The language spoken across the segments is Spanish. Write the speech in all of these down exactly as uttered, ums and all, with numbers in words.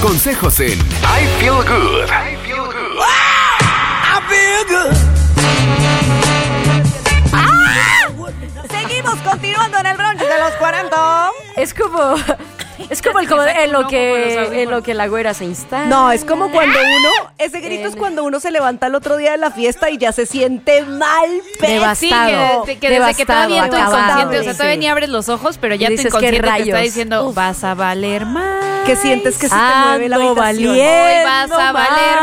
consejos en I Feel Good. I Feel Good. I Feel Good. Seguimos continuando en el brunch de los cuarenta. Es como... Es como el como en lo que en lo que la güera se instala. No, es como cuando uno, ese grito es cuando uno se levanta el otro día de la fiesta y ya se siente mal, devastado. Sí, que, desde, que desde que todavía tu inconsciente, o sea, todavía sí. ni abres los ojos, pero ya Dices, tu inconsciente ¿qué te está rayos? diciendo, Uf. vas a valer más. que sientes que se te mueve la Ando habitación. valiendo Hoy vas a valer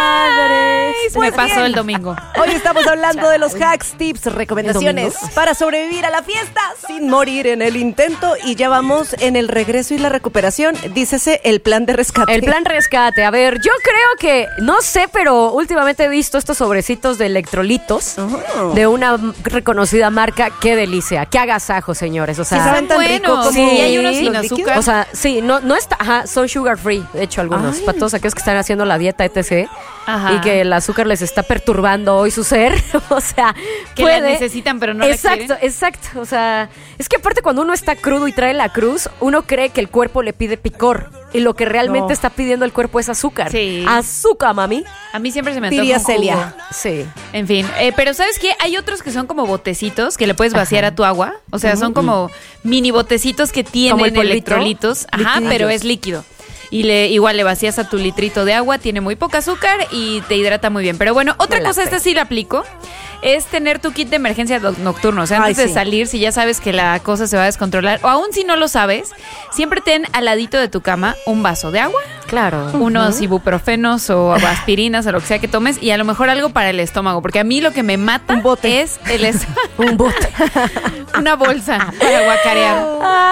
madres. más. Me pasó el domingo. Hoy estamos hablando de los hacks, tips, recomendaciones ¿Domingo? para sobrevivir a la fiesta sin morir en el intento, y ya vamos en el regreso y la recuperación. Dícese el plan de rescate. El plan rescate. A ver, yo creo que, no sé, pero últimamente he visto estos sobrecitos de electrolitos Oh. de una reconocida marca. Qué delicia, qué agasajo, señores. O sea, Sí, saben tan rico Buenos. como Sí, y hay unos sin los azúcar. líquidos. O sea, sí, no, no está, ajá, son sugar free, de hecho algunos, Ay. para todos aquellos que están haciendo la dieta, etcétera. Ajá. Y que el azúcar les está perturbando hoy su ser, o sea, Que puede. la necesitan, pero no la Exacto, quieren. exacto, o sea, es que aparte cuando uno está crudo y trae la cruz, uno cree que el cuerpo le pide picor, y lo que realmente No. está pidiendo el cuerpo es azúcar. Sí. Azúcar, mami. A mí siempre se me antoja Diría un jugo. Celia. Sí. En fin, eh, pero ¿sabes qué? Hay otros que son como botecitos que le puedes vaciar a tu agua. O sea, son como mini botecitos que ¿Como tienen el polvito? electrolitos. Ajá, Liquidillos. pero es líquido. Y le, igual le vacías a tu litrito de agua, tiene muy poca azúcar y te hidrata muy bien. Pero bueno, otra Me la cosa, esta pe- sí la aplico, es tener tu kit de emergencia do- nocturno. O sea, antes Ay, de sí. salir, si ya sabes que la cosa se va a descontrolar, o aún si no lo sabes, siempre ten al ladito de tu cama un vaso de agua, Claro. unos ibuprofenos o aspirinas o lo que sea que tomes, y a lo mejor algo para el estómago, porque a mí lo que me mata Un bote. es el es- Un bote. una bolsa para guacarear.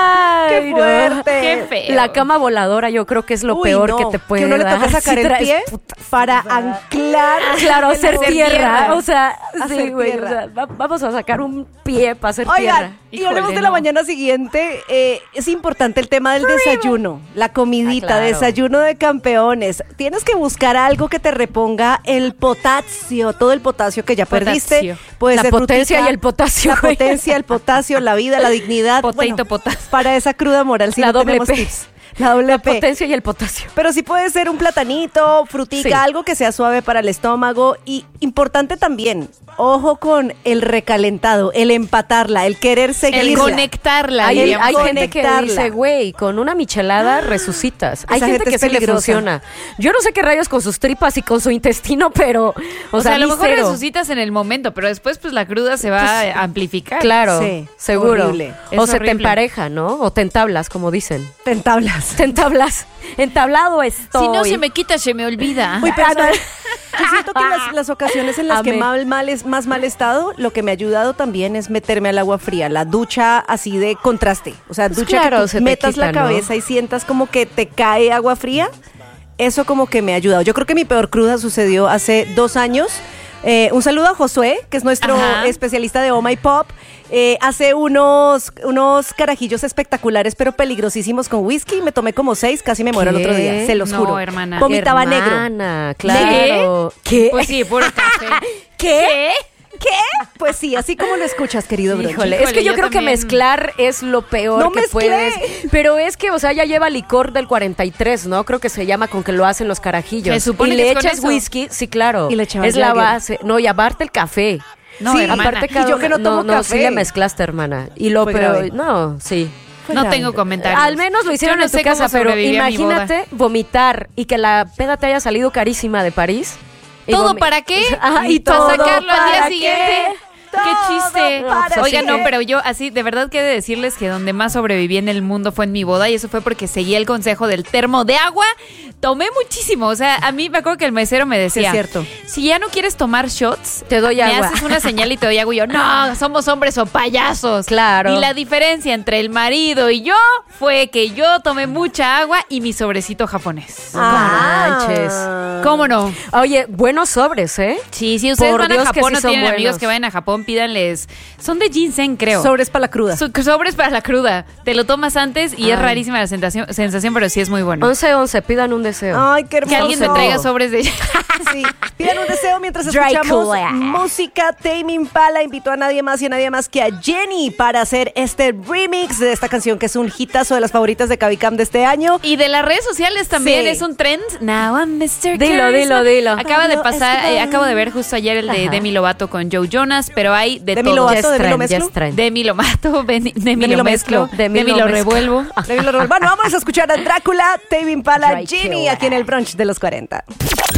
Ay, ¡Qué no. fuerte! Qué feo. La cama voladora yo creo que es lo Uy, peor no, que te puede que uno le dar. toca sacar si el traes pie puta- para anclar. Claro, hacer Hacer tierra. tierra. O sea, Hacer sí, güey. tierra. O sea, va- vamos a sacar un pie para hacer tierra. Oigan, y hablemos Híjole, de la no. mañana siguiente. Eh, es importante el tema del desayuno, la comidita, Ah, claro. desayuno de campeones. Tienes que buscar algo que te reponga el potasio, todo el potasio que ya perdiste. Potasio. Puede La ser potencia frutica, y el potasio, La güey. potencia, el potasio, la vida, la dignidad. Potato, Bueno, potasio. para esa cruda moral, si La no doble tenemos P. tips. La doble La P. potencia y el potasio. Pero sí puede ser un platanito, frutica, Sí. algo que sea suave para el estómago. Y importante también, ojo con el recalentado, el empatarla, el querer seguirla. El conectarla. Hay, diríamos. hay gente que Conectarla. dice, güey, con una michelada resucitas. Hay Esa gente, gente que es sí le peligrosa. funciona. Yo no sé qué rayos con sus tripas y con su intestino, pero, o, O, sea, a lo mí mejor cero. resucitas en el momento, pero después pues la cruda se va Pues, a amplificar. Claro, Sí, seguro. horrible. O Es se te horrible. empareja, ¿no? O te entablas, como dicen. Te entablas. Te entablas. Entablado estoy. Si no se me quita, se me olvida. Uy, pero ¿sabes? Yo siento que las, las ocasiones en las que Amé. mal, mal es más mal estado, lo que me ha ayudado también es meterme al agua fría, la ducha así de contraste. O sea, Pues ducha claro, que se tú te metas quita, la ¿no? cabeza y sientas como que te cae agua fría. Eso como que me ha ayudado. Yo creo que mi peor cruda sucedió hace dos años. Eh, un saludo a Josué, que es nuestro Ajá. especialista de Oh My Pop. Eh, hace unos, unos carajillos espectaculares, pero peligrosísimos con whisky. Me tomé como seis, casi me muero el ¿Qué? otro día, se los No, juro. hermana. Vomitaba negro. Hermana, claro. ¿Qué? Pues sí, puro café. ¿Qué? ¿Qué? Pues sí, así como lo escuchas, querido Bronchi. Híjole, es Híjole, que yo, yo creo que también. mezclar es lo peor No que mezclé. puedes. Pero es que, o sea, ya lleva licor del cuarenta y tres, ¿no? Creo que se llama con que lo hacen los carajillos. Se supone y que le es con echas eso. whisky, sí, claro. Y le echabas es la Jagger. base. No, y aparte el café. No, Sí, hermana. Aparte y cada yo que no uno- tomo no, café. sí le mezclaste, hermana. Y lo Fue pero grave. no, sí. Fue no grave. tengo comentarios. Al menos lo hicieron Yo no en tu sé cómo casa, pero sobreviví a mi boda. imagínate vomitar y que la peda te haya salido carísima de París. Y ¿Todo vomi- para qué? Ajá, y ¿Para todo sacarlo al día para siguiente? qué. ¡Qué Todo chiste! para Oigan, qué. no, pero yo así, de verdad que he de decirles que donde más sobreviví en el mundo fue en mi boda, y eso fue porque seguí el consejo del termo de agua. Tomé muchísimo, o sea, a mí me acuerdo que el mesero me decía, Sí, es cierto. si ya no quieres tomar shots, Te doy me agua. haces una señal y te doy agua. Y yo, no, somos hombres o payasos. Claro. Y la diferencia entre el marido y yo fue que yo tomé mucha agua y mi sobrecito japonés. Ah, manches. ¿Cómo no? Oye, buenos sobres, ¿eh? Sí, si ustedes Por van Dios a que Japón sí o son tienen amigos buenos. que vayan a Japón, pídanles. Son de ginseng, creo. Sobres para la cruda. So- sobres para la cruda. Te lo tomas antes y Ay. es rarísima la sensación, sensación, pero sí es muy bueno. once once, pidan un deseo. Ay, qué hermoso. Que alguien me traiga sobres de... Sí. Pidan un deseo mientras Dracula. escuchamos música. Tame Impala invitó a nadie más y a nadie más que a Jenny para hacer este remix de esta canción que es un hitazo de las favoritas de Cabicam de este año. Y de las redes sociales también Sí. es un trend. Now I'm mister Dilo, Charisma. dilo, dilo. Acaba de No, pasar, es que- eh, acabo de ver justo ayer el de Ajá. Demi Lovato con Joe Jonas, pero hay de Demi todo. Lovato, Ya es Demi lo trend, ya mezclo. es trend. Demi lo mato, Demi, Demi lo lo mezclo, mezclo. Demi Demi lo lo mezclo. revuelvo. Demi Lovato. Bueno, vamos a escuchar a Drácula, Tame Impala, Dracula. Jenny aquí en el brunch de los cuarenta.